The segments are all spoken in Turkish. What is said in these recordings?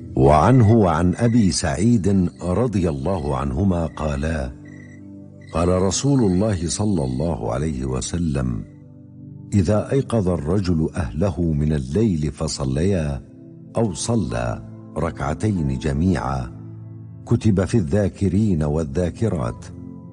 وعنه وعن أبي سعيد رضي الله عنهما قالا: قال رسول الله صلى الله عليه وسلم: إذا أيقظ الرجل أهله من الليل فصليا أو صلى ركعتين جميعا كتب في الذاكرين والذاكرات.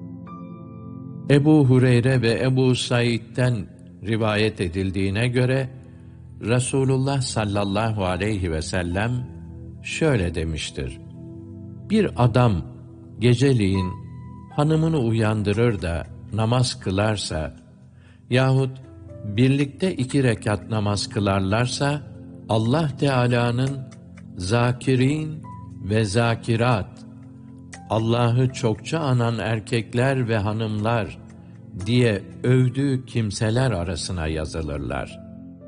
Ebu Hureyre ve Ebu Said'den rivayet edildiğine göre Resulullah sallallahu aleyhi ve sellem şöyle demiştir: Bir adam geceliğin hanımını uyandırır da namaz kılarsa yahut birlikte 2 rekat namaz kılarlarsa Allah Teala'nın zakirin ve zakirat, Allah'ı çokça anan erkekler ve hanımlar diye övdüğü kimseler arasına yazılırlar.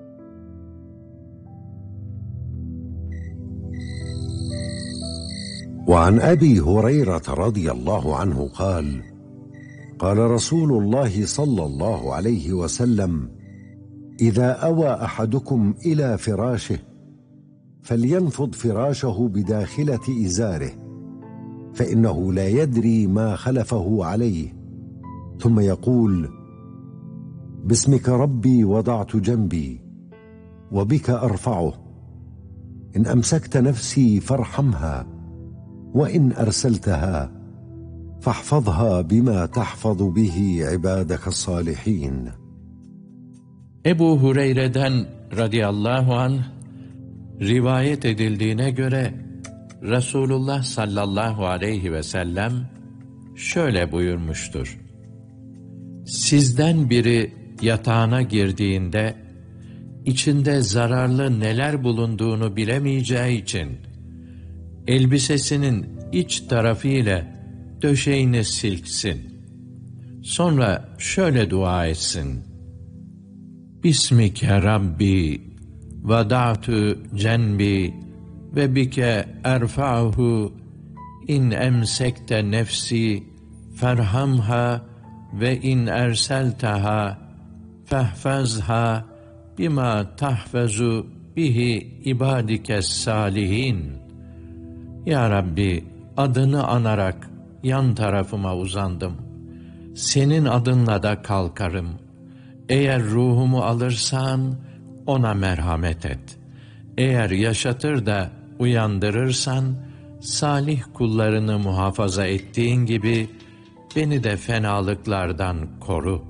وعن أبي هريرة رضي الله عنه قال: قال رسول الله صلى الله عليه وسلم: إذا أوى أحدكم إلى فراشه فلينفض فراشه بداخلة إزاره فإنه لا يدري ما خلفه عليه ثم يقول: باسمك ربي وضعت جنبي وبك أرفعه إن أمسكت نفسي فارحمها وإن أرسلتها فاحفظها بما تحفظ به عبادك الصالحين. Ebu Hureyre'den radıyallahu anh rivayet edildiğine göre Resulullah sallallahu aleyhi ve sellem şöyle buyurmuştur: Sizden biri yatağına girdiğinde içinde zararlı neler bulunduğunu bilemeyeceği için elbisesinin iç tarafı ile döşeğini silksin. Sonra şöyle dua etsin: Bismike Rabbi vada'tu cenbi ve bike erfa'uhu in emsekte nefsi ferhamha ve in erseltaha fehfazha bima tahfazu bihi ibadikes salihin. Ya Rabbi, adını anarak yan tarafıma uzandım. Senin adınla da kalkarım. Eğer ruhumu alırsan ona merhamet et. Eğer yaşatır da uyandırırsan salih kullarını muhafaza ettiğin gibi beni de fenalıklardan koru.